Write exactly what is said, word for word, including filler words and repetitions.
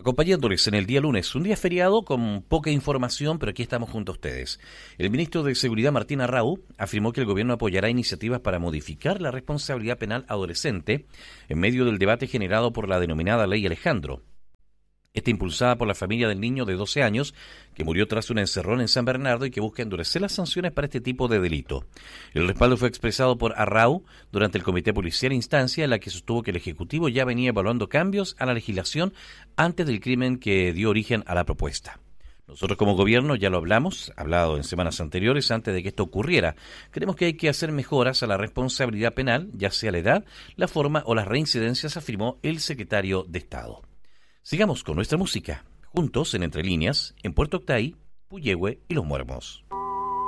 Acompañándoles en el día lunes, un día feriado con poca información, pero aquí estamos junto a ustedes. El ministro de Seguridad, Martín Arrau, afirmó que el gobierno apoyará iniciativas para modificar la responsabilidad penal adolescente en medio del debate generado por la denominada Ley Alejandro. Esta impulsada por la familia del niño de doce años que murió tras un encerrón en San Bernardo y que busca endurecer las sanciones para este tipo de delito. El respaldo fue expresado por Arrau durante el Comité Policial, instancia en la que sostuvo que el Ejecutivo ya venía evaluando cambios a la legislación antes del crimen que dio origen a la propuesta. Nosotros como gobierno ya lo hablamos, hablado en semanas anteriores antes de que esto ocurriera. Creemos que hay que hacer mejoras a la responsabilidad penal, ya sea la edad, la forma o las reincidencias, afirmó el secretario de Estado. Sigamos con nuestra música, juntos en Entre Líneas, en Puerto Octay, Puyehue y Los Muermos.